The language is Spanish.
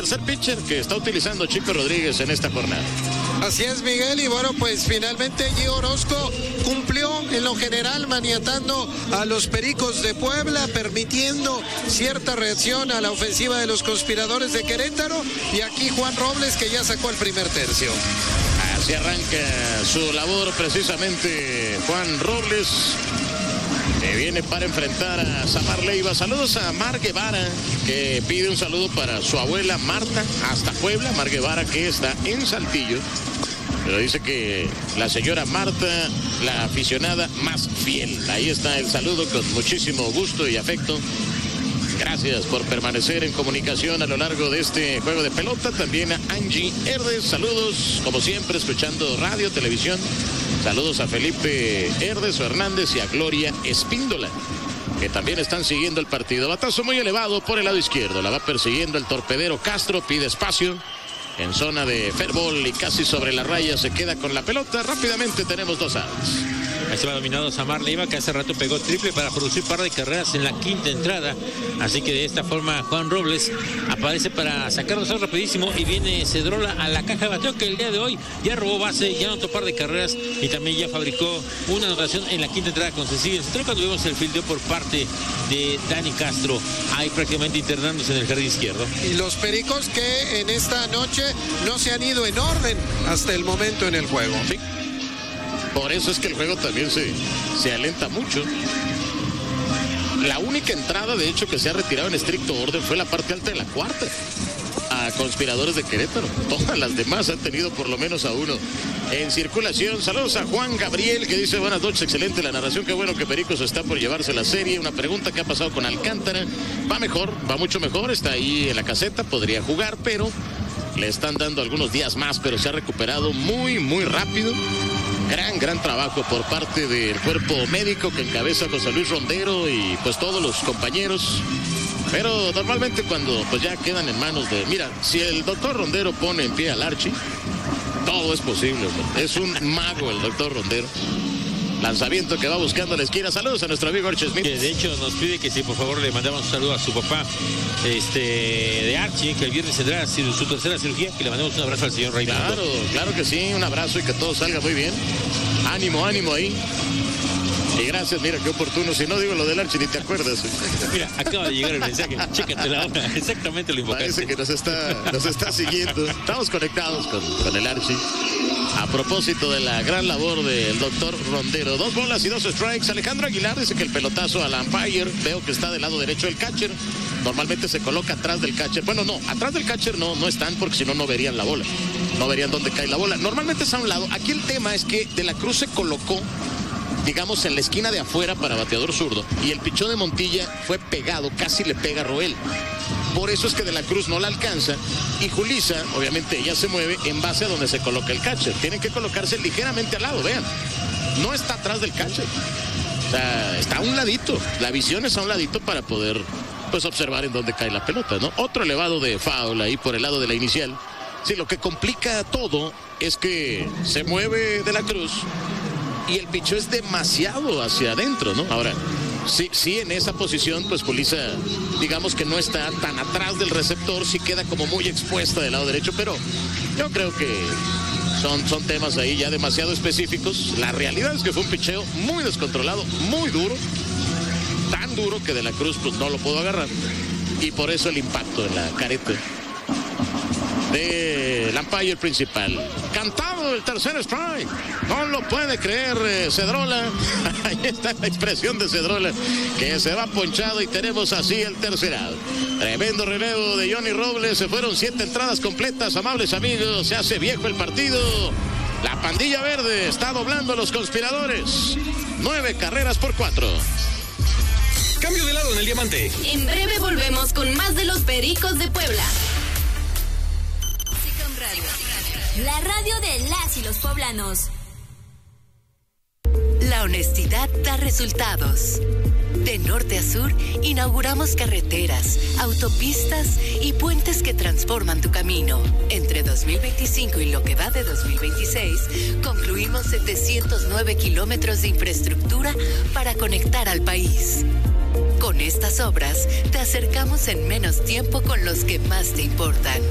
tercer pitcher que está utilizando Chico Rodríguez en esta jornada. Así es, Miguel, y bueno, pues finalmente Gio Orozco cumplió en lo general maniatando a los Pericos de Puebla, permitiendo cierta reacción a la ofensiva de los conspiradores de Querétaro, y aquí Juan Robles, que ya sacó el primer tercio. Así arranca su labor precisamente Juan Robles, que viene para enfrentar a Samar Leiva. Saludos a Mar Guevara, que pide un saludo para su abuela Marta hasta Puebla. Mar Guevara, que está en Saltillo, pero dice que la señora Marta, la aficionada más fiel. Ahí está el saludo con muchísimo gusto y afecto. Gracias por permanecer en comunicación a lo largo de este juego de pelota. También a Angie Herdes, saludos como siempre escuchando radio, televisión. Saludos a Felipe Herdes Hernández y a Gloria Espíndola, que también están siguiendo el partido. Batazo muy elevado por el lado izquierdo, la va persiguiendo el torpedero Castro, pide espacio en zona de fair ball y casi sobre la raya se queda con la pelota. Rápidamente tenemos 2 outs. Ahí se va dominado Samar Leiva, que hace rato pegó triple para producir par de carreras en la quinta entrada. Así que de esta forma Juan Robles aparece para sacar 2 outs rapidísimo, y viene Cedrola a la caja de bateo, que el día de hoy ya robó base, ya anotó par de carreras y también ya fabricó una anotación en la quinta entrada con Cecilia. Cuando vemos el fildeo por parte de Dani Castro, ahí prácticamente internándose en el jardín izquierdo. Y los Pericos que en esta noche no se han ido en orden hasta el momento en el juego. Sí. Por eso es que el juego también se alenta mucho. La única entrada, de hecho, que se ha retirado en estricto orden fue la parte alta de la cuarta a Conspiradores de Querétaro. Todas las demás han tenido por lo menos a uno en circulación. Saludos a Juan Gabriel, que dice: buenas noches, excelente la narración, qué bueno que Pericos está por llevarse la serie. Una pregunta: ¿qué ha pasado con Alcántara? Va mejor, va mucho mejor, está ahí en la caseta, podría jugar, pero le están dando algunos días más, pero se ha recuperado muy, muy rápido. Gran trabajo por parte del cuerpo médico que encabeza José Luis Rondero y pues todos los compañeros. Pero normalmente cuando pues ya quedan en manos de... Mira, si el doctor Rondero pone en pie al Archie, todo es posible, hombre. Es un mago el doctor Rondero. Lanzamiento que va buscando la esquina. Saludos a nuestro amigo Archie Smith. De hecho, nos pide que si por favor le mandamos un saludo a su papá de Archie, que el viernes tendrá su tercera cirugía, que le mandemos un abrazo al señor Raimundo. Claro que sí, un abrazo y que todo salga muy bien. Ánimo ahí. Y gracias, mira qué oportuno. Si no digo lo del Archie, ni te acuerdas. Mira, acaba de llegar el mensaje. Chécate la hora. Exactamente lo invocaste. Parece que nos está siguiendo. Estamos conectados con el Archie. A propósito de la gran labor del doctor Rondero. 2 bolas y 2 strikes. Alejandro Aguilar dice que el pelotazo al umpire, veo que está del lado derecho del catcher. Normalmente se coloca atrás del catcher. Bueno, no, atrás del catcher no están, porque si no, no verían la bola. No verían dónde cae la bola. Normalmente es a un lado. Aquí el tema es que De la Cruz se colocó, digamos, en la esquina de afuera para bateador zurdo, y el pichón de Montilla fue pegado, casi le pega a Roel. Por eso es que De la Cruz no la alcanza, y Julissa, obviamente, ella se mueve en base a donde se coloca el catcher. Tienen que colocarse ligeramente al lado, vean. No está atrás del catcher. O sea, está a un ladito. La visión es a un ladito para poder, pues, observar en dónde cae la pelota, ¿no? Otro elevado de foul ahí por el lado de la inicial. Sí, lo que complica todo es que se mueve De la Cruz y el pichó es demasiado hacia adentro, ¿no? Ahora, sí, en esa posición, pues Julissa, digamos que no está tan atrás del receptor, sí queda como muy expuesta del lado derecho, pero yo creo que son temas ahí ya demasiado específicos. La realidad es que fue un picheo muy descontrolado, muy duro, tan duro que De la Cruz pues no lo pudo agarrar, y por eso el impacto en la careta del umpire principal. Cantado el tercer strike. No lo puede creer Cedrola. Ahí está la expresión de Cedrola, que se va ponchado, y tenemos así el tercer out. Tremendo relevo de Johnny Robles. Se fueron 7 entradas completas, amables amigos. Se hace viejo el partido. La pandilla verde está doblando a los conspiradores. 9 carreras por 4. Cambio de lado en el diamante. En breve volvemos con más de los Pericos de Puebla. La radio de las y los poblanos. La honestidad da resultados. De norte a sur, inauguramos carreteras, autopistas y puentes que transforman tu camino. Entre 2025 y lo que va de 2026, concluimos 709 kilómetros de infraestructura para conectar al país. Con estas obras, te acercamos en menos tiempo con los que más te importan.